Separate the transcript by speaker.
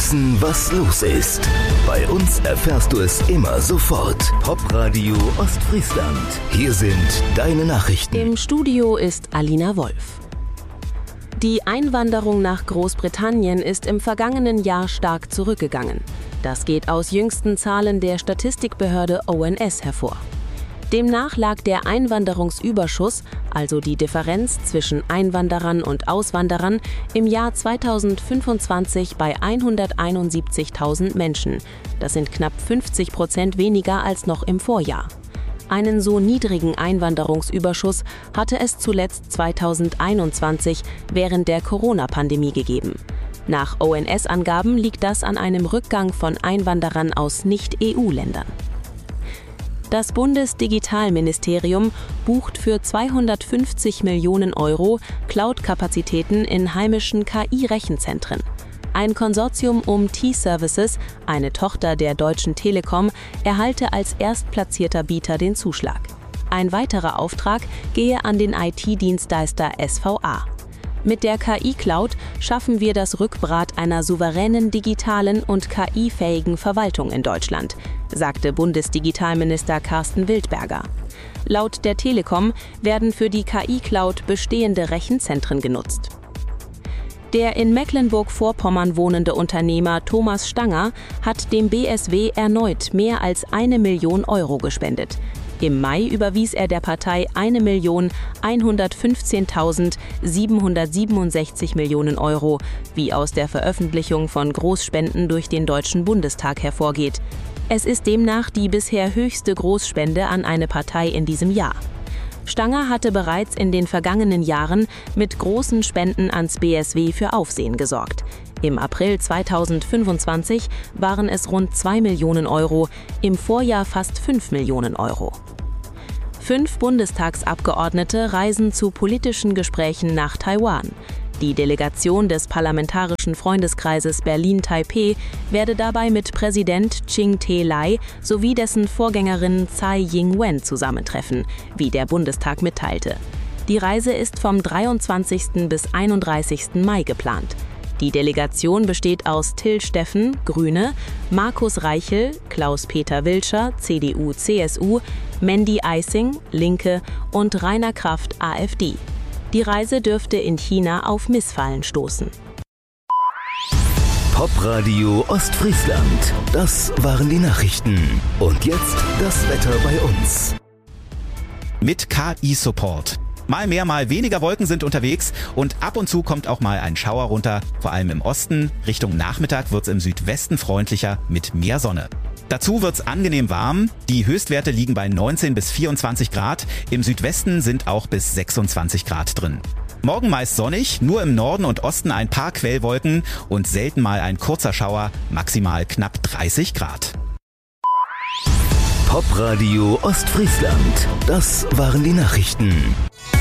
Speaker 1: wissen, was los ist. Bei uns erfährst du es immer sofort. Popradio Ostfriesland. Hier sind deine Nachrichten.
Speaker 2: Im Studio ist Alina Wolf. Die Einwanderung nach Großbritannien ist im vergangenen Jahr stark zurückgegangen. Das geht aus jüngsten Zahlen der Statistikbehörde ONS hervor. Demnach lag der Einwanderungsüberschuss, also die Differenz zwischen Einwanderern und Auswanderern, im Jahr 2025 bei 171.000 Menschen. Das sind knapp 50% weniger als noch im Vorjahr. Einen so niedrigen Einwanderungsüberschuss hatte es zuletzt 2021 während der Corona-Pandemie gegeben. Nach ONS-Angaben liegt das an einem Rückgang von Einwanderern aus Nicht-EU-Ländern. Das Bundesdigitalministerium bucht für 250 Millionen Euro Cloud-Kapazitäten in heimischen KI-Rechenzentren. Ein Konsortium um T-Services, eine Tochter der Deutschen Telekom, erhalte als erstplatzierter Bieter den Zuschlag. Ein weiterer Auftrag gehe an den IT-Dienstleister SVA. Mit der KI-Cloud schaffen wir das Rückgrat einer souveränen, digitalen und KI-fähigen Verwaltung in Deutschland, sagte Bundesdigitalminister Carsten Wildberger. Laut der Telekom werden für die KI-Cloud bestehende Rechenzentren genutzt. Der in Mecklenburg-Vorpommern wohnende Unternehmer Thomas Stanger hat dem BSW erneut mehr als 1 Million Euro gespendet. Im Mai überwies er der Partei 1.115.767 Millionen Euro, wie aus der Veröffentlichung von Großspenden durch den Deutschen Bundestag hervorgeht. Es ist demnach die bisher höchste Großspende an eine Partei in diesem Jahr. Stanger hatte bereits in den vergangenen Jahren mit großen Spenden ans BSW für Aufsehen gesorgt. Im April 2025 waren es rund 2 Millionen Euro, im Vorjahr fast 5 Millionen Euro. 5 Bundestagsabgeordnete reisen zu politischen Gesprächen nach Taiwan. Die Delegation des Parlamentarischen Freundeskreises Berlin-Taipeh werde dabei mit Präsident Ching-te-Lai sowie dessen Vorgängerin Tsai Ing-wen zusammentreffen, wie der Bundestag mitteilte. Die Reise ist vom 23. bis 31. Mai geplant. Die Delegation besteht aus Till Steffen, Grüne, Markus Reichel, Klaus-Peter Wilscher, CDU/CSU, Mandy Eising, Linke und Rainer Kraft, AfD. Die Reise dürfte in China auf Missfallen stoßen.
Speaker 1: Popradio Ostfriesland. Das waren die Nachrichten. Und jetzt das Wetter bei uns.
Speaker 3: Mit KI-Support. Mal mehr, mal weniger Wolken sind unterwegs und ab und zu kommt auch mal ein Schauer runter. Vor allem im Osten. Richtung Nachmittag wird es im Südwesten freundlicher mit mehr Sonne. Dazu wird's angenehm warm. Die Höchstwerte liegen bei 19 bis 24 Grad. Im Südwesten sind auch bis 26 Grad drin. Morgen meist sonnig, nur im Norden und Osten ein paar Quellwolken und selten mal ein kurzer Schauer, maximal knapp 30 Grad.
Speaker 1: Popradio Ostfriesland. Das waren die Nachrichten.